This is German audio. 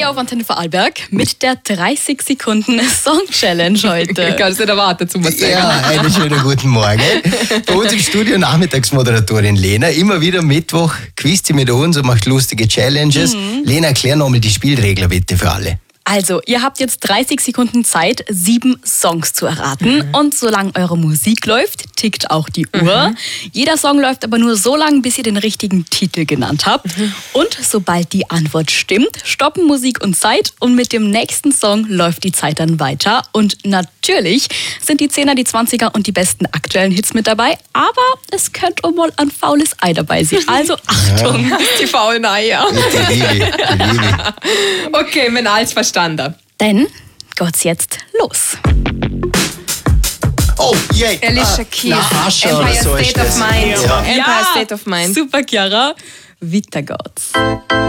hier auf Antenne Vorarlberg mit der 30 Sekunden Song Challenge heute. Ich kann es nicht erwarten, zu sagen. Ja, einen schönen guten Morgen. Bei uns im Studio Nachmittagsmoderatorin Lena. Immer wieder Mittwoch quizt sie mit uns und macht lustige Challenges. Lena, erklär nochmal die Spielregeln bitte für alle. Also, ihr habt jetzt 30 Sekunden Zeit, 7 Songs zu erraten. Und solange eure Musik läuft, tickt auch die Uhr. Jeder Song läuft aber nur so lange, bis ihr den richtigen Titel genannt habt. Und sobald die Antwort stimmt, stoppen Musik und Zeit. Und mit dem nächsten Song läuft die Zeit dann weiter. Und natürlich sind die 10er, die 20er und die besten aktuellen Hits mit dabei. Aber es könnte auch mal ein faules Ei dabei sein. Also Achtung. Die faulen Eier. Die Liebe. Okay, wenn alles verstanden. Denn geht's jetzt los. Oh, yay. Alicia Keys. Asche Empire oder so ist State of das. Mind. Ja. Empire State of Mind. Super, Chiara. Weiter geht's.